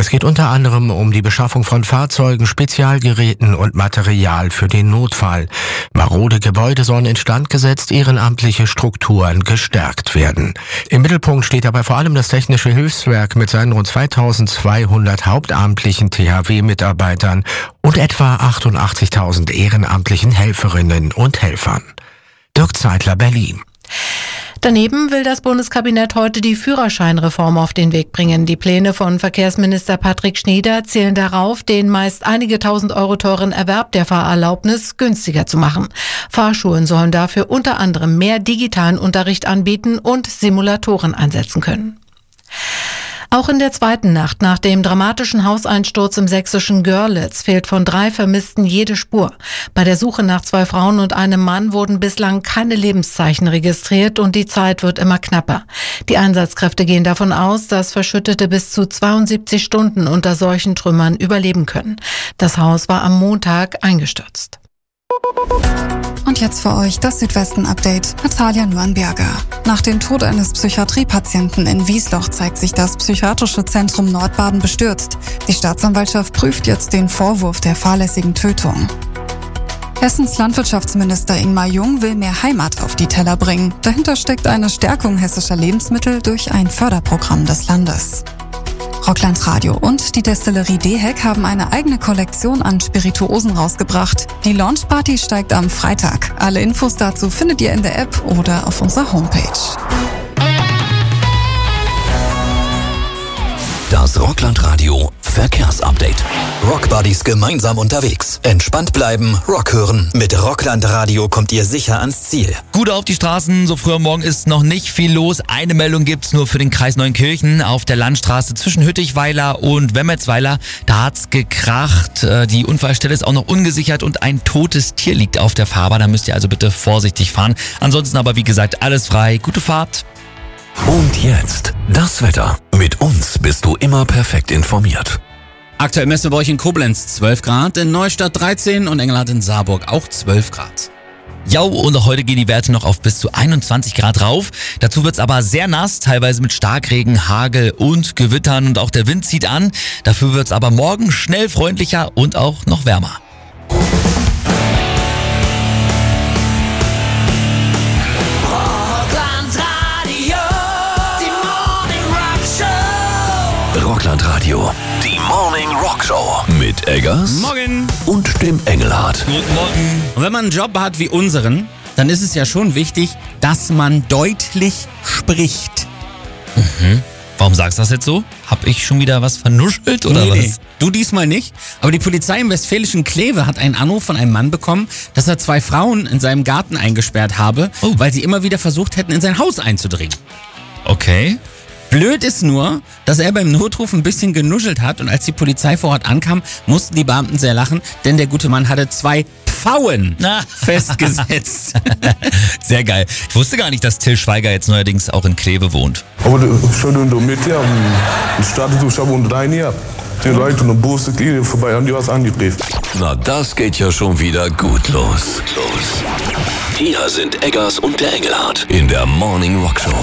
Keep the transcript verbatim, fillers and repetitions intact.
Es geht unter anderem um die Beschaffung von Fahrzeugen, Spezialgeräten und Material für den Notfall. Marode Gebäude sollen instand gesetzt, ehrenamtliche Strukturen gestärkt werden. Im Mittelpunkt steht dabei vor allem das Technische Hilfswerk mit seinen rund zweitausendzweihundert hauptamtlichen T H W-Mitarbeitern und etwa achtundachtzigtausend ehrenamtlichen Helferinnen und Helfern. Dirk Zeitler, Berlin. Daneben will das Bundeskabinett heute die Führerscheinreform auf den Weg bringen. Die Pläne von Verkehrsminister Patrick Schnyder zielen darauf, den meist einige tausend Euro teuren Erwerb der Fahrerlaubnis günstiger zu machen. Fahrschulen sollen dafür unter anderem mehr digitalen Unterricht anbieten und Simulatoren einsetzen können. Auch in der zweiten Nacht nach dem dramatischen Hauseinsturz im sächsischen Görlitz fehlt von drei Vermissten jede Spur. Bei der Suche nach zwei Frauen und einem Mann wurden bislang keine Lebenszeichen registriert und die Zeit wird immer knapper. Die Einsatzkräfte gehen davon aus, dass Verschüttete bis zu zweiundsiebzig Stunden unter solchen Trümmern überleben können. Das Haus war am Montag eingestürzt. Und jetzt für euch das Südwesten-Update mit Talia Nürnberger. Nach dem Tod eines Psychiatriepatienten in Wiesloch zeigt sich das Psychiatrische Zentrum Nordbaden bestürzt. Die Staatsanwaltschaft prüft jetzt den Vorwurf der fahrlässigen Tötung. Hessens Landwirtschaftsminister Ingmar Jung will mehr Heimat auf die Teller bringen. Dahinter steckt eine Stärkung hessischer Lebensmittel durch ein Förderprogramm des Landes. Rockland Radio und die Destillerie Deheck haben eine eigene Kollektion an Spirituosen rausgebracht. Die Launchparty steigt am Freitag. Alle Infos dazu findet ihr in der App oder auf unserer Homepage. Das Rockland Radio Verkehrsupdate. Rockbuddies gemeinsam unterwegs. Entspannt bleiben, Rock hören. Mit Rockland Radio kommt ihr sicher ans Ziel. Gut auf die Straßen, so früh am Morgen ist noch nicht viel los. Eine Meldung gibt's nur für den Kreis Neunkirchen. Auf der Landstraße zwischen Hüttichweiler und Wemmelsweiler, da hat's gekracht. Die Unfallstelle ist auch noch ungesichert und ein totes Tier liegt auf der Fahrbahn. Da müsst ihr also bitte vorsichtig fahren. Ansonsten aber wie gesagt alles frei. Gute Fahrt. Und jetzt das Wetter. Mit uns bist du immer perfekt informiert. Aktuell messen wir bei euch in Koblenz zwölf Grad, in Neustadt dreizehn und Engelhardt in Saarburg auch zwölf Grad. Ja, und auch heute gehen die Werte noch auf bis zu einundzwanzig Grad rauf. Dazu wird's aber sehr nass, teilweise mit Starkregen, Hagel und Gewittern und auch der Wind zieht an. Dafür wird's aber morgen schnell freundlicher und auch noch wärmer. Rockland Radio, die Morning Rock Show mit Eggers Morgen und dem Engelhardt. Guten Morgen. Und wenn man einen Job hat wie unseren, dann ist es ja schon wichtig, dass man deutlich spricht. Mhm. Warum sagst du das jetzt so? Hab ich schon wieder was vernuschelt oder nee, was? Nee. Du diesmal nicht. Aber die Polizei im westfälischen Kleve hat einen Anruf von einem Mann bekommen, dass er zwei Frauen in seinem Garten eingesperrt habe, Oh. weil sie immer wieder versucht hätten, in sein Haus einzudringen. Okay. Blöd ist nur, dass er beim Notruf ein bisschen genuschelt hat und als die Polizei vor Ort ankam, mussten die Beamten sehr lachen, denn der gute Mann hatte zwei Pfauen Na. festgesetzt. Sehr geil. Ich wusste gar nicht, dass Till Schweiger jetzt neuerdings auch in Kleve wohnt. Aber schon du mit ja, startet du schon unter dein ja. Die Leute und Busse gehen vorbei, haben die was angegriffen. Na, das geht ja schon wieder gut los. Los. Hier sind Eggers und der Engelhardt in der Morning Rock Show.